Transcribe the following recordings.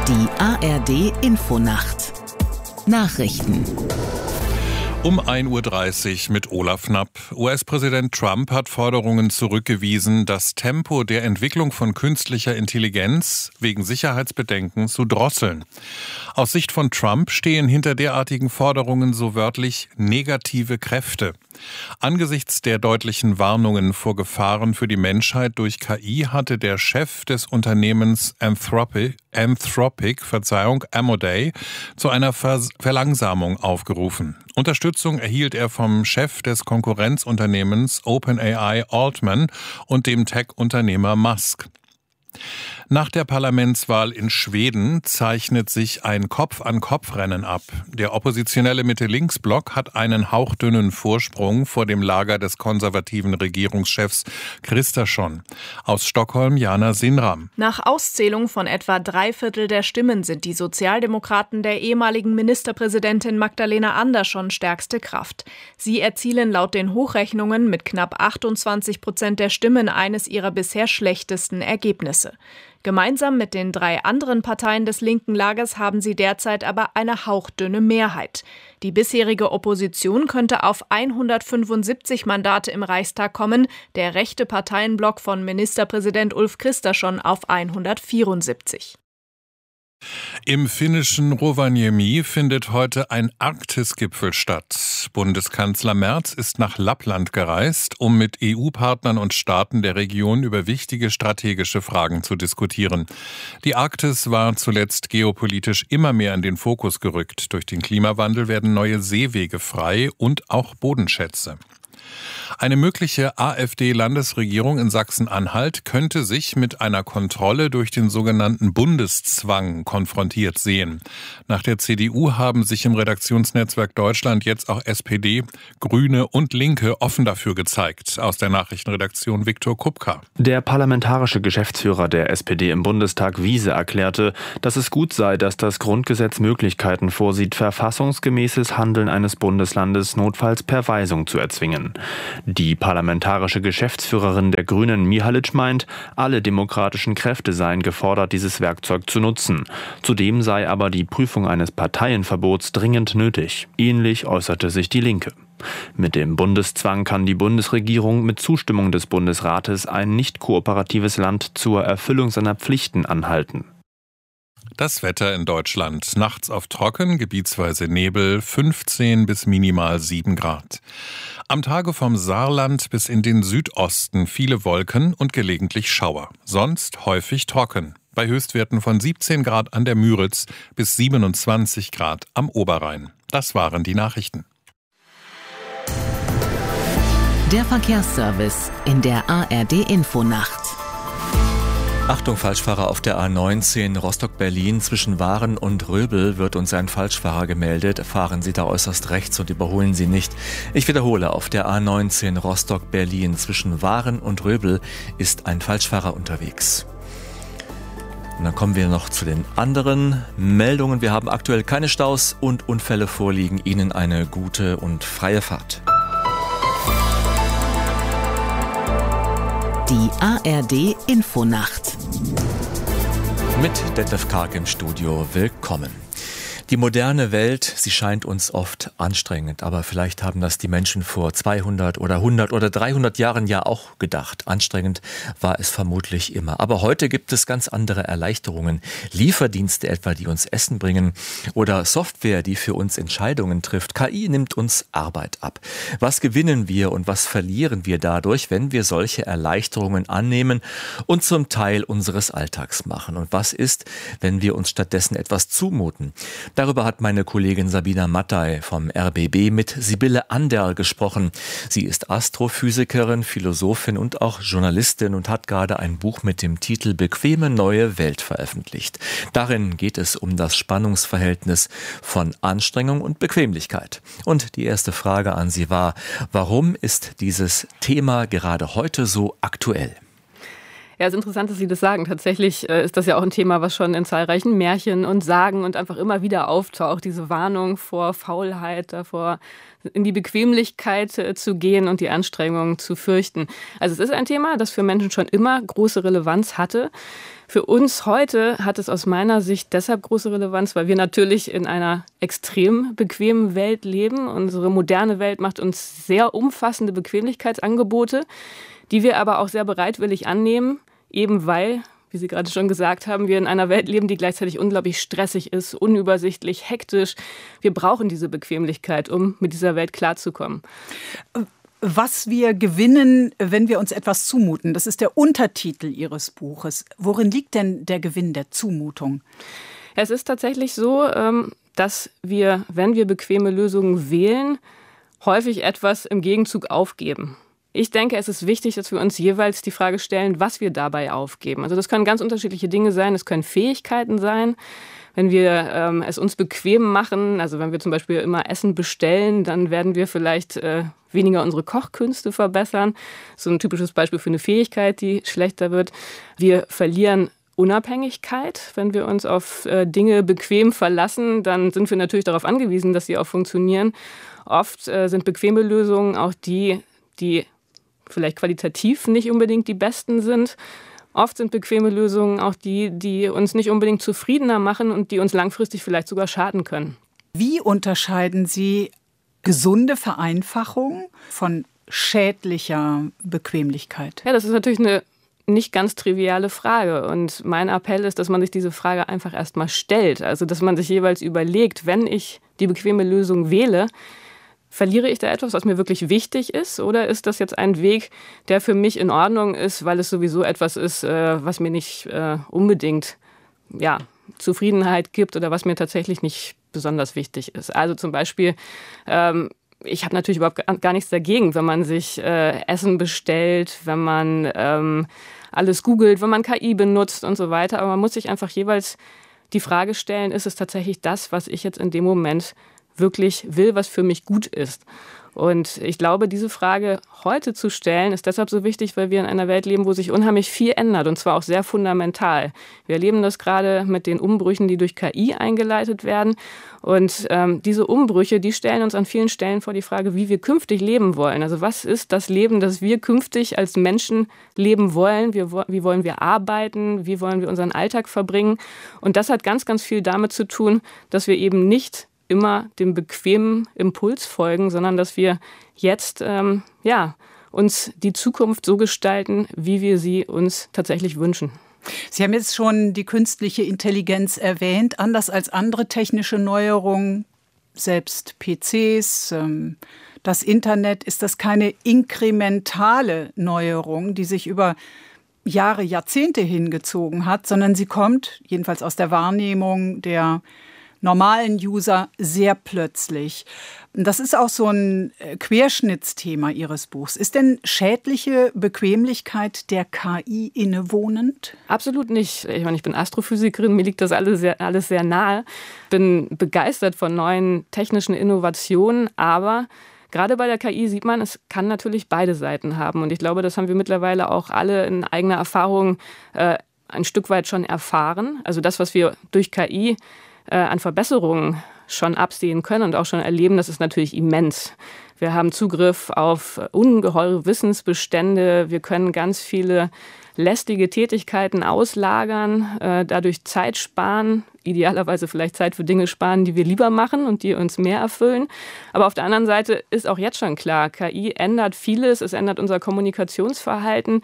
Die ARD-Infonacht. Nachrichten. Um 1:30 Uhr mit Olaf Knapp. US-Präsident Trump hat Forderungen zurückgewiesen, das Tempo der Entwicklung von künstlicher Intelligenz wegen Sicherheitsbedenken zu drosseln. Aus Sicht von Trump stehen hinter derartigen Forderungen so wörtlich negative Kräfte. Angesichts der deutlichen Warnungen vor Gefahren für die Menschheit durch KI hatte der Chef des Unternehmens Anthropic, Amodei, zu einer Verlangsamung aufgerufen. Unterstützung erhielt er vom Chef des Konkurrenzunternehmens OpenAI Altman und dem Tech-Unternehmer Musk. Nach der Parlamentswahl in Schweden zeichnet sich ein Kopf-an-Kopf-Rennen ab. Der oppositionelle Mitte-Links-Block hat einen hauchdünnen Vorsprung vor dem Lager des konservativen Regierungschefs Kristersson. Aus Stockholm Jana Sinram. Nach Auszählung von etwa 3/4 der Stimmen sind die Sozialdemokraten der ehemaligen Ministerpräsidentin Magdalena Andersson stärkste Kraft. Sie erzielen laut den Hochrechnungen mit knapp 28% der Stimmen eines ihrer bisher schlechtesten Ergebnisse. Gemeinsam mit den 3 anderen Parteien des linken Lagers haben sie derzeit aber eine hauchdünne Mehrheit. Die bisherige Opposition könnte auf 175 Mandate im Reichstag kommen, der rechte Parteienblock von Ministerpräsident Ulf Kristersson auf 174. Im finnischen Rovaniemi findet heute ein Arktis-Gipfel statt. Bundeskanzler Merz ist nach Lappland gereist, um mit EU-Partnern und Staaten der Region über wichtige strategische Fragen zu diskutieren. Die Arktis war zuletzt geopolitisch immer mehr in den Fokus gerückt. Durch den Klimawandel werden neue Seewege frei und auch Bodenschätze. Eine mögliche AfD-Landesregierung in Sachsen-Anhalt könnte sich mit einer Kontrolle durch den sogenannten Bundeszwang konfrontiert sehen. Nach der CDU haben sich im Redaktionsnetzwerk Deutschland jetzt auch SPD, Grüne und Linke offen dafür gezeigt. Aus der Nachrichtenredaktion Viktor Kupka. Der parlamentarische Geschäftsführer der SPD im Bundestag, Wiese, erklärte, dass es gut sei, dass das Grundgesetz Möglichkeiten vorsieht, verfassungsgemäßes Handeln eines Bundeslandes notfalls per Weisung zu erzwingen. Die parlamentarische Geschäftsführerin der Grünen, Mihalic, meint, alle demokratischen Kräfte seien gefordert, dieses Werkzeug zu nutzen. Zudem sei aber die Prüfung eines Parteienverbots dringend nötig. Ähnlich äußerte sich die Linke. Mit dem Bundeszwang kann die Bundesregierung mit Zustimmung des Bundesrates ein nicht kooperatives Land zur Erfüllung seiner Pflichten anhalten. Das Wetter in Deutschland. Nachts auf trocken, gebietsweise Nebel, 15 bis minimal 7 Grad. Am Tage vom Saarland bis in den Südosten viele Wolken und gelegentlich Schauer. Sonst häufig trocken. Bei Höchstwerten von 17 Grad an der Müritz bis 27 Grad am Oberrhein. Das waren die Nachrichten. Der Verkehrsservice in der ARD-Infonacht. Achtung, Falschfahrer auf der A19 Rostock-Berlin. Zwischen Waren und Röbel wird uns ein Falschfahrer gemeldet. Fahren Sie da äußerst rechts und überholen Sie nicht. Ich wiederhole, auf der A19 Rostock-Berlin zwischen Waren und Röbel ist ein Falschfahrer unterwegs. Und dann kommen wir noch zu den anderen Meldungen. Wir haben aktuell keine Staus und Unfälle vorliegen. Ihnen eine gute und freie Fahrt. Die ARD-Infonacht. Mit Detlef Karg im Studio. Willkommen. Die moderne Welt, sie scheint uns oft anstrengend, aber vielleicht haben das die Menschen vor 200 oder 100 oder 300 Jahren ja auch gedacht. Anstrengend war es vermutlich immer. Aber heute gibt es ganz andere Erleichterungen. Lieferdienste etwa, die uns Essen bringen oder Software, die für uns Entscheidungen trifft. KI nimmt uns Arbeit ab. Was gewinnen wir und was verlieren wir dadurch, wenn wir solche Erleichterungen annehmen und zum Teil unseres Alltags machen? Und was ist, wenn wir uns stattdessen etwas zumuten? Darüber hat meine Kollegin Sabina Mattei vom RBB mit Sibylle Anderl gesprochen. Sie ist Astrophysikerin, Philosophin und auch Journalistin und hat gerade ein Buch mit dem Titel Bequeme neue Welt veröffentlicht. Darin geht es um das Spannungsverhältnis von Anstrengung und Bequemlichkeit. Und die erste Frage an sie war, warum ist dieses Thema gerade heute so aktuell? Ja, es ist interessant, dass Sie das sagen. Tatsächlich ist das ja auch ein Thema, was schon in zahlreichen Märchen und Sagen und einfach immer wieder auftaucht. Diese Warnung vor Faulheit, davor in die Bequemlichkeit zu gehen und die Anstrengungen zu fürchten. Also es ist ein Thema, das für Menschen schon immer große Relevanz hatte. Für uns heute hat es aus meiner Sicht deshalb große Relevanz, weil wir natürlich in einer extrem bequemen Welt leben. Unsere moderne Welt macht uns sehr umfassende Bequemlichkeitsangebote, die wir aber auch sehr bereitwillig annehmen, eben weil, wie Sie gerade schon gesagt haben, wir in einer Welt leben, die gleichzeitig unglaublich stressig ist, unübersichtlich, hektisch. Wir brauchen diese Bequemlichkeit, um mit dieser Welt klarzukommen. Was wir gewinnen, wenn wir uns etwas zumuten, das ist der Untertitel Ihres Buches. Worin liegt denn der Gewinn der Zumutung? Es ist tatsächlich so, dass wir, wenn wir bequeme Lösungen wählen, häufig etwas im Gegenzug aufgeben. Ich denke, es ist wichtig, dass wir uns jeweils die Frage stellen, was wir dabei aufgeben. Also das können ganz unterschiedliche Dinge sein, es können Fähigkeiten sein. Wenn wir es uns bequem machen, also wenn wir zum Beispiel immer Essen bestellen, dann werden wir vielleicht weniger unsere Kochkünste verbessern. So ein typisches Beispiel für eine Fähigkeit, die schlechter wird. Wir verlieren Unabhängigkeit. Wenn wir uns auf Dinge bequem verlassen, dann sind wir natürlich darauf angewiesen, dass sie auch funktionieren. Oft sind bequeme Lösungen auch die vielleicht qualitativ nicht unbedingt die besten sind. Oft sind bequeme Lösungen auch die uns nicht unbedingt zufriedener machen und die uns langfristig vielleicht sogar schaden können. Wie unterscheiden Sie gesunde Vereinfachung von schädlicher Bequemlichkeit? Ja, das ist natürlich eine nicht ganz triviale Frage. Und mein Appell ist, dass man sich diese Frage einfach erstmal stellt. Also, dass man sich jeweils überlegt, wenn ich die bequeme Lösung wähle, verliere ich da etwas, was mir wirklich wichtig ist? Oder ist das jetzt ein Weg, der für mich in Ordnung ist, weil es sowieso etwas ist, was mir nicht unbedingt Zufriedenheit gibt oder was mir tatsächlich nicht besonders wichtig ist? Also zum Beispiel, ich habe natürlich überhaupt gar nichts dagegen, wenn man sich Essen bestellt, wenn man alles googelt, wenn man KI benutzt und so weiter. Aber man muss sich einfach jeweils die Frage stellen, ist es tatsächlich das, was ich jetzt in dem Moment wirklich will, was für mich gut ist. Und ich glaube, diese Frage heute zu stellen, ist deshalb so wichtig, weil wir in einer Welt leben, wo sich unheimlich viel ändert, und zwar auch sehr fundamental. Wir erleben das gerade mit den Umbrüchen, die durch KI eingeleitet werden. Und diese Umbrüche, die stellen uns an vielen Stellen vor die Frage, wie wir künftig leben wollen. Also was ist das Leben, das wir künftig als Menschen leben wollen? Wie wollen wir arbeiten? Wie wollen wir unseren Alltag verbringen? Und das hat ganz, ganz viel damit zu tun, dass wir eben nicht immer dem bequemen Impuls folgen, sondern dass wir jetzt uns die Zukunft so gestalten, wie wir sie uns tatsächlich wünschen. Sie haben jetzt schon die künstliche Intelligenz erwähnt. Anders als andere technische Neuerungen, selbst PCs, das Internet, ist das keine inkrementale Neuerung, die sich über Jahre, Jahrzehnte hingezogen hat, sondern sie kommt, jedenfalls aus der Wahrnehmung der normalen User, sehr plötzlich. Das ist auch so ein Querschnittsthema Ihres Buchs. Ist denn schädliche Bequemlichkeit der KI innewohnend? Absolut nicht. Ich meine, ich bin Astrophysikerin, mir liegt das alles sehr nahe. Bin begeistert von neuen technischen Innovationen, aber gerade bei der KI sieht man, es kann natürlich beide Seiten haben. Und ich glaube, das haben wir mittlerweile auch alle in eigener Erfahrung ein Stück weit schon erfahren. Also das, was wir durch KI an Verbesserungen schon absehen können und auch schon erleben, das ist natürlich immens. Wir haben Zugriff auf ungeheure Wissensbestände, wir können ganz viele lästige Tätigkeiten auslagern, dadurch Zeit sparen, idealerweise vielleicht Zeit für Dinge sparen, die wir lieber machen und die uns mehr erfüllen. Aber auf der anderen Seite ist auch jetzt schon klar, KI ändert vieles, es ändert unser Kommunikationsverhalten,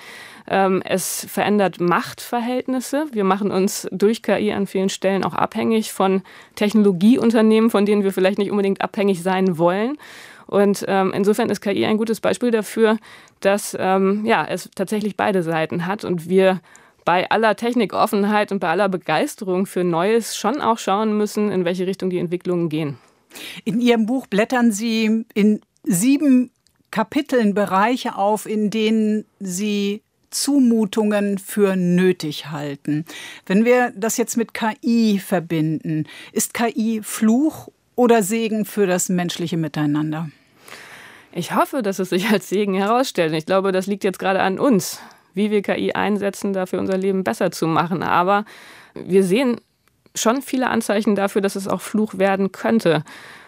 es verändert Machtverhältnisse. Wir machen uns durch KI an vielen Stellen auch abhängig von Technologieunternehmen, von denen wir vielleicht nicht unbedingt abhängig sein wollen. Und insofern ist KI ein gutes Beispiel dafür, dass es tatsächlich beide Seiten hat und wir bei aller Technikoffenheit und bei aller Begeisterung für Neues schon auch schauen müssen, in welche Richtung die Entwicklungen gehen. In Ihrem Buch blättern Sie in 7 Kapiteln Bereiche auf, in denen Sie Zumutungen für nötig halten. Wenn wir das jetzt mit KI verbinden, ist KI Fluch oder Segen für das menschliche Miteinander? Ich hoffe, dass es sich als Segen herausstellt. Ich glaube, das liegt jetzt gerade an uns. wie wir KI einsetzen, dafür unser Leben besser zu machen. Aber wir sehen schon viele Anzeichen dafür, dass es auch Fluch werden könnte,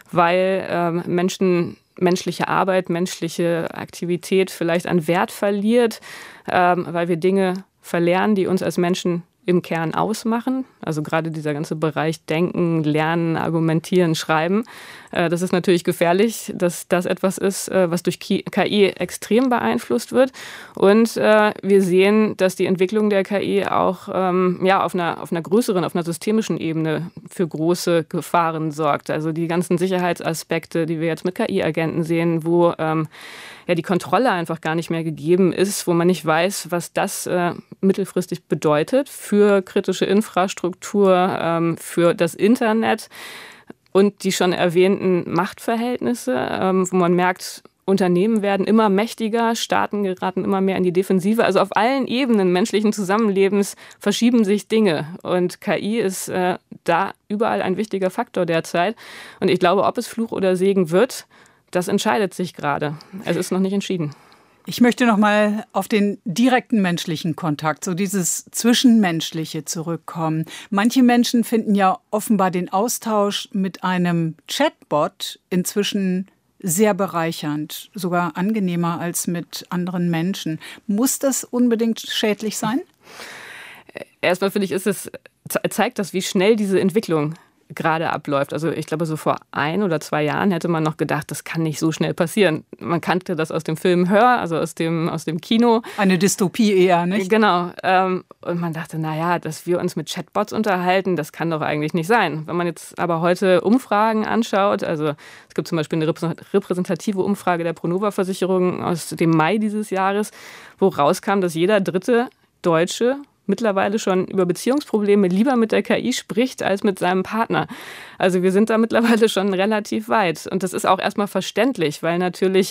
weil menschliche Arbeit, menschliche Aktivität vielleicht an Wert verliert, weil wir Dinge verlernen, die uns als Menschen im Kern ausmachen. Also gerade dieser ganze Bereich Denken, Lernen, Argumentieren, Schreiben. Das ist natürlich gefährlich, dass das etwas ist, was durch KI extrem beeinflusst wird. Und wir sehen, dass die Entwicklung der KI auch auf einer größeren, auf einer systemischen Ebene für große Gefahren sorgt. Also die ganzen Sicherheitsaspekte, die wir jetzt mit KI-Agenten sehen, wo die Kontrolle einfach gar nicht mehr gegeben ist, wo man nicht weiß, was das mittelfristig bedeutet für kritische Infrastruktur, für das Internet und die schon erwähnten Machtverhältnisse, wo man merkt, Unternehmen werden immer mächtiger, Staaten geraten immer mehr in die Defensive. Also auf allen Ebenen menschlichen Zusammenlebens verschieben sich Dinge. Und KI ist da überall ein wichtiger Faktor derzeit. Und ich glaube, ob es Fluch oder Segen wird, das entscheidet sich gerade. Es ist noch nicht entschieden. Ich möchte noch mal auf den direkten menschlichen Kontakt, so dieses Zwischenmenschliche zurückkommen. Manche Menschen finden ja offenbar den Austausch mit einem Chatbot inzwischen sehr bereichernd, sogar angenehmer als mit anderen Menschen. Muss das unbedingt schädlich sein? Erstmal finde ich, zeigt das, wie schnell diese Entwicklung gerade abläuft. Also ich glaube, so vor 1 oder 2 Jahren hätte man noch gedacht, das kann nicht so schnell passieren. Man kannte das aus dem Film Her, also aus dem Kino. Eine Dystopie eher, nicht? Genau. Und man dachte, dass wir uns mit Chatbots unterhalten, das kann doch eigentlich nicht sein. Wenn man jetzt aber heute Umfragen anschaut, also es gibt zum Beispiel eine repräsentative Umfrage der Pronova-Versicherung aus dem Mai dieses Jahres, wo rauskam, dass jeder 3. Deutsche mittlerweile schon über Beziehungsprobleme lieber mit der KI spricht als mit seinem Partner. Also wir sind da mittlerweile schon relativ weit. Und das ist auch erstmal verständlich, weil natürlich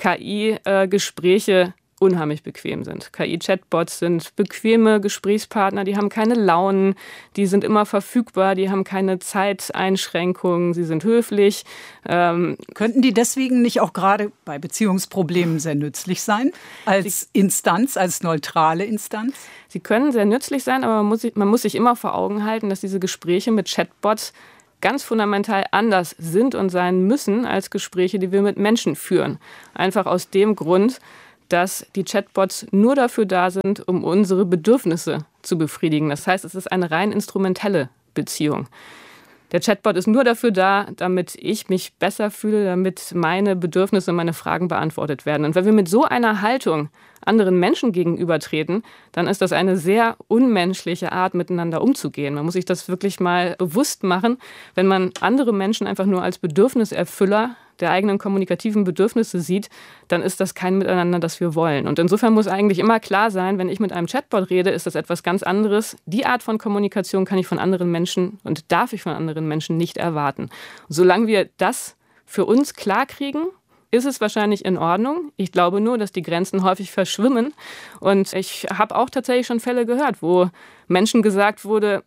KI-Gespräche unheimlich bequem sind. KI-Chatbots sind bequeme Gesprächspartner, die haben keine Launen, die sind immer verfügbar, die haben keine Zeiteinschränkungen, sie sind höflich. Könnten die deswegen nicht auch gerade bei Beziehungsproblemen sehr nützlich sein? Als Instanz, als neutrale Instanz? Sie können sehr nützlich sein, aber man muss sich immer vor Augen halten, dass diese Gespräche mit Chatbots ganz fundamental anders sind und sein müssen als Gespräche, die wir mit Menschen führen. Einfach aus dem Grund, dass die Chatbots nur dafür da sind, um unsere Bedürfnisse zu befriedigen. Das heißt, es ist eine rein instrumentelle Beziehung. Der Chatbot ist nur dafür da, damit ich mich besser fühle, damit meine Bedürfnisse, meine Fragen beantwortet werden. Und wenn wir mit so einer Haltung anderen Menschen gegenübertreten, dann ist das eine sehr unmenschliche Art, miteinander umzugehen. Man muss sich das wirklich mal bewusst machen, wenn man andere Menschen einfach nur als Bedürfniserfüller der eigenen kommunikativen Bedürfnisse sieht, dann ist das kein Miteinander, das wir wollen. Und insofern muss eigentlich immer klar sein, wenn ich mit einem Chatbot rede, ist das etwas ganz anderes. Die Art von Kommunikation kann ich von anderen Menschen und darf ich von anderen Menschen nicht erwarten. Und solange wir das für uns klar kriegen, ist es wahrscheinlich in Ordnung. Ich glaube nur, dass die Grenzen häufig verschwimmen. Und ich habe auch tatsächlich schon Fälle gehört, wo Menschen gesagt wurde,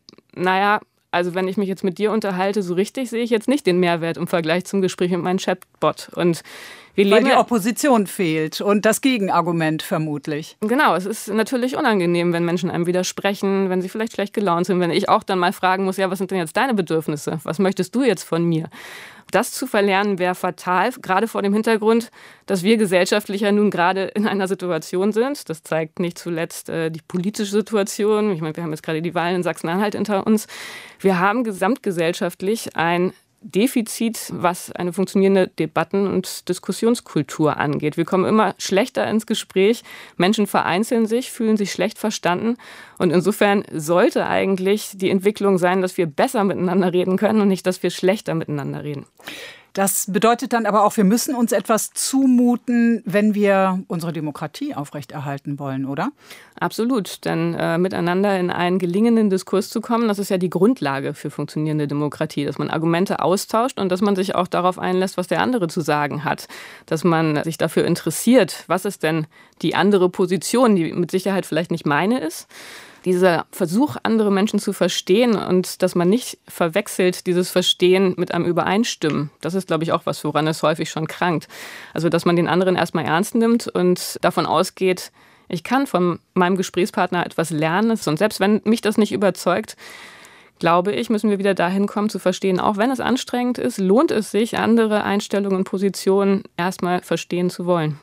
also wenn ich mich jetzt mit dir unterhalte, so richtig sehe ich jetzt nicht den Mehrwert im Vergleich zum Gespräch mit meinem Chatbot. Und weil die Opposition fehlt und das Gegenargument vermutlich. Genau, es ist natürlich unangenehm, wenn Menschen einem widersprechen, wenn sie vielleicht schlecht gelaunt sind, wenn ich auch dann mal fragen muss, was sind denn jetzt deine Bedürfnisse? Was möchtest du jetzt von mir? Das zu verlernen wäre fatal, gerade vor dem Hintergrund, dass wir gesellschaftlich ja nun gerade in einer Situation sind. Das zeigt nicht zuletzt die politische Situation. Ich meine, wir haben jetzt gerade die Wahlen in Sachsen-Anhalt hinter uns. Wir haben gesamtgesellschaftlich ein Defizit, was eine funktionierende Debatten- und Diskussionskultur angeht. Wir kommen immer schlechter ins Gespräch. Menschen vereinzeln sich, fühlen sich schlecht verstanden. Und insofern sollte eigentlich die Entwicklung sein, dass wir besser miteinander reden können und nicht, dass wir schlechter miteinander reden. Das bedeutet dann aber auch, wir müssen uns etwas zumuten, wenn wir unsere Demokratie aufrechterhalten wollen, oder? Absolut, denn miteinander in einen gelingenden Diskurs zu kommen, das ist ja die Grundlage für funktionierende Demokratie, dass man Argumente austauscht und dass man sich auch darauf einlässt, was der andere zu sagen hat, dass man sich dafür interessiert, was ist denn die andere Position, die mit Sicherheit vielleicht nicht meine ist. Dieser Versuch, andere Menschen zu verstehen und dass man nicht verwechselt, dieses Verstehen mit einem Übereinstimmen, das ist, glaube ich, auch was, woran es häufig schon krankt. Also, dass man den anderen erstmal ernst nimmt und davon ausgeht, Ich kann von meinem Gesprächspartner etwas lernen. Und selbst wenn mich das nicht überzeugt, glaube ich, müssen wir wieder dahin kommen zu verstehen, auch wenn es anstrengend ist, lohnt es sich, andere Einstellungen und Positionen erstmal verstehen zu wollen.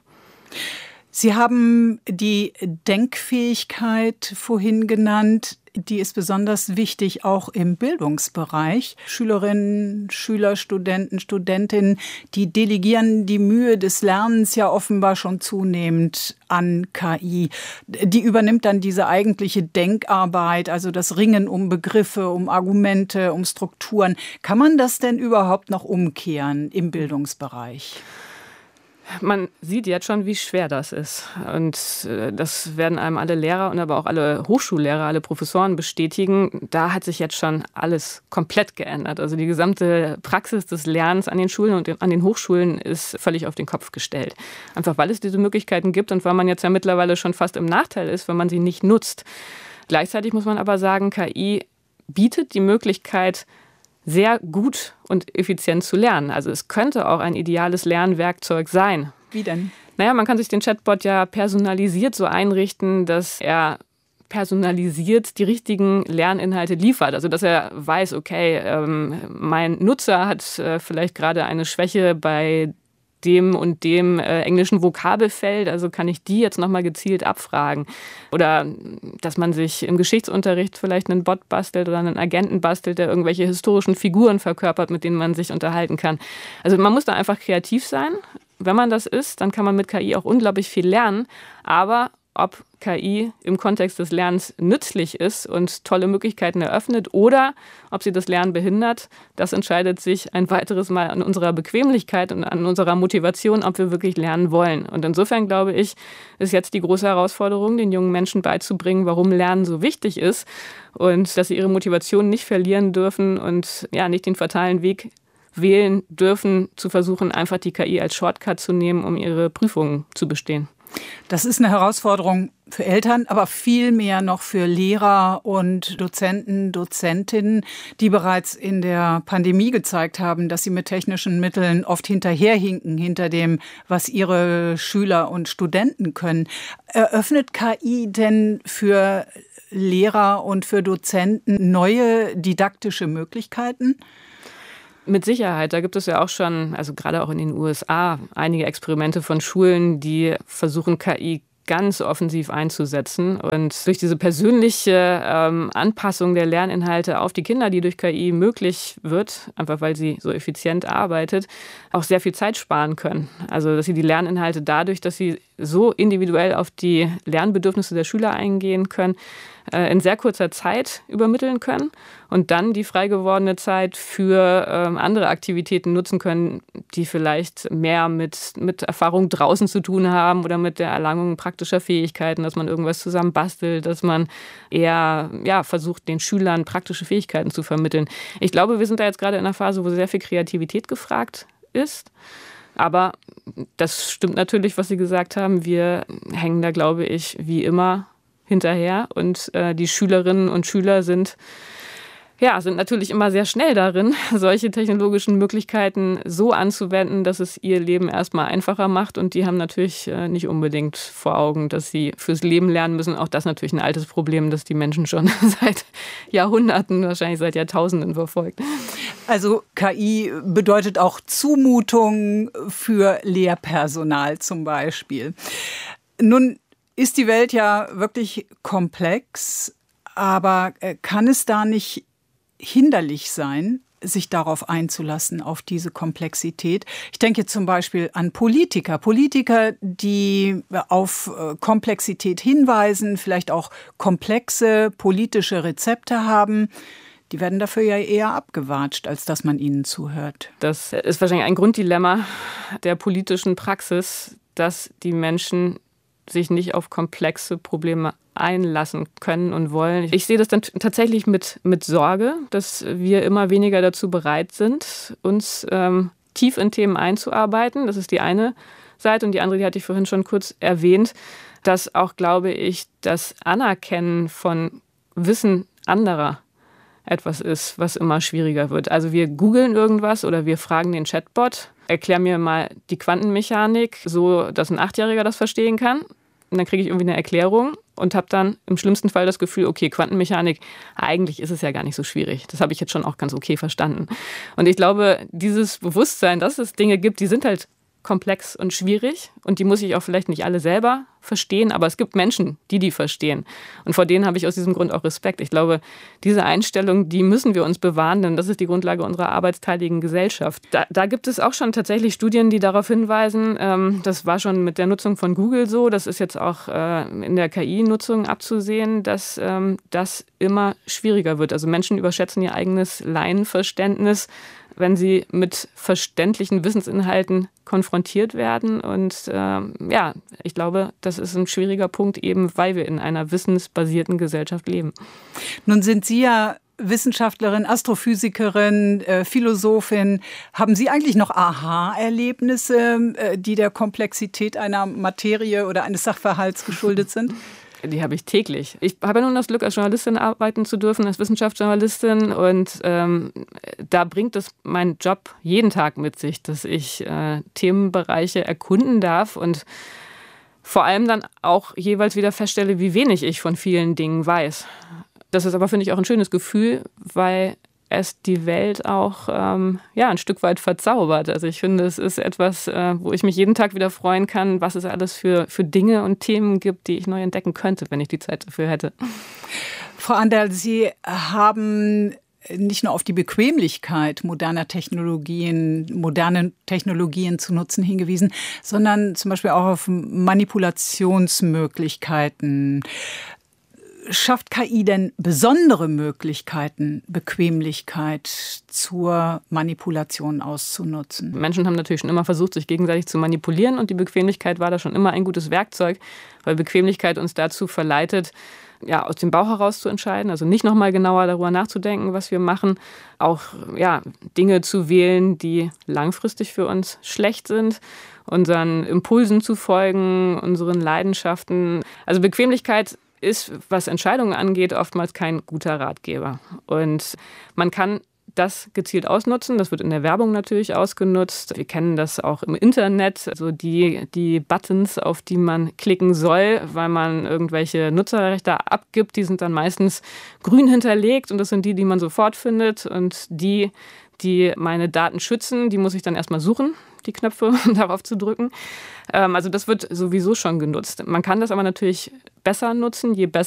Sie haben die Denkfähigkeit vorhin genannt. Die ist besonders wichtig, auch im Bildungsbereich. Schülerinnen, Schüler, Studenten, Studentinnen, die delegieren die Mühe des Lernens ja offenbar schon zunehmend an KI. Die übernimmt dann diese eigentliche Denkarbeit, also das Ringen um Begriffe, um Argumente, um Strukturen. Kann man das denn überhaupt noch umkehren im Bildungsbereich? Man sieht jetzt schon, wie schwer das ist. Und das werden einem alle Lehrer und aber auch alle Hochschullehrer, alle Professoren bestätigen. Da hat sich jetzt schon alles komplett geändert. Also die gesamte Praxis des Lernens an den Schulen und an den Hochschulen ist völlig auf den Kopf gestellt. Einfach weil es diese Möglichkeiten gibt und weil man jetzt ja mittlerweile schon fast im Nachteil ist, wenn man sie nicht nutzt. Gleichzeitig muss man aber sagen, KI bietet die Möglichkeit, sehr gut und effizient zu lernen. Also es könnte auch ein ideales Lernwerkzeug sein. Wie denn? Naja, man kann sich den Chatbot ja personalisiert so einrichten, dass er personalisiert die richtigen Lerninhalte liefert. Also dass er weiß, okay, mein Nutzer hat vielleicht gerade eine Schwäche bei dem und dem englischen Vokabelfeld, also kann ich die jetzt nochmal gezielt abfragen. Oder dass man sich im Geschichtsunterricht vielleicht einen Bot bastelt oder einen Agenten bastelt, der irgendwelche historischen Figuren verkörpert, mit denen man sich unterhalten kann. Also man muss da einfach kreativ sein. Wenn man das ist, dann kann man mit KI auch unglaublich viel lernen. Aber ob KI im Kontext des Lernens nützlich ist und tolle Möglichkeiten eröffnet oder ob sie das Lernen behindert, das entscheidet sich ein weiteres Mal an unserer Bequemlichkeit und an unserer Motivation, ob wir wirklich lernen wollen. Und insofern, glaube ich, ist jetzt die große Herausforderung, den jungen Menschen beizubringen, warum Lernen so wichtig ist und dass sie ihre Motivation nicht verlieren dürfen und ja, nicht den fatalen Weg wählen dürfen, zu versuchen, einfach die KI als Shortcut zu nehmen, um ihre Prüfungen zu bestehen. Das ist eine Herausforderung für Eltern, aber viel mehr noch für Lehrer und Dozenten, Dozentinnen, die bereits in der Pandemie gezeigt haben, dass sie mit technischen Mitteln oft hinterherhinken, hinter dem, was ihre Schüler und Studenten können. Eröffnet KI denn für Lehrer und für Dozenten neue didaktische Möglichkeiten? Mit Sicherheit. Da gibt es ja auch schon, also gerade auch in den USA, einige Experimente von Schulen, die versuchen, KI ganz offensiv einzusetzen. Und durch diese persönliche Anpassung der Lerninhalte auf die Kinder, die durch KI möglich wird, einfach weil sie so effizient arbeitet, auch sehr viel Zeit sparen können. Also dass sie die Lerninhalte dadurch, dass sie so individuell auf die Lernbedürfnisse der Schüler eingehen können, in sehr kurzer Zeit übermitteln können und dann die frei gewordene Zeit für andere Aktivitäten nutzen können, die vielleicht mehr mit Erfahrung draußen zu tun haben oder mit der Erlangung praktischer Fähigkeiten, dass man irgendwas zusammen bastelt, dass man eher versucht, den Schülern praktische Fähigkeiten zu vermitteln. Ich glaube, wir sind da jetzt gerade in einer Phase, wo sehr viel Kreativität gefragt ist. Aber das stimmt natürlich, was Sie gesagt haben. Wir hängen da, glaube ich, wie immer hinterher. Und die Schülerinnen und Schüler sind natürlich immer sehr schnell darin, solche technologischen Möglichkeiten so anzuwenden, dass es ihr Leben erstmal einfacher macht. Und die haben natürlich nicht unbedingt vor Augen, dass sie fürs Leben lernen müssen. Auch das natürlich ein altes Problem, das die Menschen schon seit Jahrhunderten, wahrscheinlich seit Jahrtausenden verfolgt. Also KI bedeutet auch Zumutung für Lehrpersonal zum Beispiel. Nun ist die Welt ja wirklich komplex, aber kann es da nicht hinderlich sein, sich darauf einzulassen, auf diese Komplexität? Ich denke zum Beispiel an Politiker, die auf Komplexität hinweisen, vielleicht auch komplexe politische Rezepte haben. Die werden dafür ja eher abgewatscht, als dass man ihnen zuhört. Das ist wahrscheinlich ein Grunddilemma der politischen Praxis, dass die Menschen sich nicht auf komplexe Probleme einlassen können und wollen. Ich sehe das dann tatsächlich mit Sorge, dass wir immer weniger dazu bereit sind, uns tief in Themen einzuarbeiten. Das ist die eine Seite. Und die andere, die hatte ich vorhin schon kurz erwähnt, dass auch, glaube ich, das Anerkennen von Wissen anderer etwas ist, was immer schwieriger wird. Also wir googeln irgendwas oder wir fragen den Chatbot, erklär mir mal die Quantenmechanik, so dass ein 8-Jähriger das verstehen kann. und dann kriege ich irgendwie eine Erklärung und habe dann im schlimmsten Fall das Gefühl, okay, Quantenmechanik, eigentlich ist es ja gar nicht so schwierig. Das habe ich jetzt schon auch ganz okay verstanden. Und ich glaube, dieses Bewusstsein, dass es Dinge gibt, die sind halt komplex und schwierig und die muss ich auch vielleicht nicht alle selber verstehen, aber es gibt Menschen, die verstehen. Und vor denen habe ich aus diesem Grund auch Respekt. Ich glaube, diese Einstellung, die müssen wir uns bewahren, denn das ist die Grundlage unserer arbeitsteiligen Gesellschaft. Da gibt es auch schon tatsächlich Studien, die darauf hinweisen, das war schon mit der Nutzung von Google so, das ist jetzt auch in der KI-Nutzung abzusehen, dass das immer schwieriger wird. Also Menschen überschätzen ihr eigenes Laienverständnis, wenn sie mit verständlichen Wissensinhalten konfrontiert werden. Und ich glaube, das ist ein schwieriger Punkt, eben weil wir in einer wissensbasierten Gesellschaft leben. Nun sind Sie ja Wissenschaftlerin, Astrophysikerin, Philosophin. Haben Sie eigentlich noch Aha-Erlebnisse, die der Komplexität einer Materie oder eines Sachverhalts geschuldet sind? Die habe ich täglich. Ich habe ja nun das Glück, als Journalistin arbeiten zu dürfen, als Wissenschaftsjournalistin. Und da bringt es mein Job jeden Tag mit sich, dass ich Themenbereiche erkunden darf und vor allem dann auch jeweils wieder feststelle, wie wenig ich von vielen Dingen weiß. Das ist aber, finde ich, auch ein schönes Gefühl, weil es die Welt auch ein Stück weit verzaubert. Also ich finde, es ist etwas, wo ich mich jeden Tag wieder freuen kann, was es alles für Dinge und Themen gibt, die ich neu entdecken könnte, wenn ich die Zeit dafür hätte. Frau Anderl, Sie haben nicht nur auf die Bequemlichkeit moderne Technologien zu nutzen hingewiesen, sondern zum Beispiel auch auf Manipulationsmöglichkeiten. Schafft KI denn besondere Möglichkeiten, Bequemlichkeit zur Manipulation auszunutzen? Menschen haben natürlich schon immer versucht, sich gegenseitig zu manipulieren und die Bequemlichkeit war da schon immer ein gutes Werkzeug, weil Bequemlichkeit uns dazu verleitet, aus dem Bauch heraus zu entscheiden, also nicht nochmal genauer darüber nachzudenken, was wir machen, auch Dinge zu wählen, die langfristig für uns schlecht sind, unseren Impulsen zu folgen, unseren Leidenschaften. Also Bequemlichkeit ist, was Entscheidungen angeht, oftmals kein guter Ratgeber. Und man kann das gezielt ausnutzen. Das wird in der Werbung natürlich ausgenutzt. Wir kennen das auch im Internet, also die Buttons, auf die man klicken soll, weil man irgendwelche Nutzerrechte abgibt, die sind dann meistens grün hinterlegt und das sind die man sofort findet und die meine Daten schützen, die muss ich dann erstmal suchen, die Knöpfe, um darauf zu drücken. Also das wird sowieso schon genutzt. Man kann das aber natürlich besser nutzen, je besser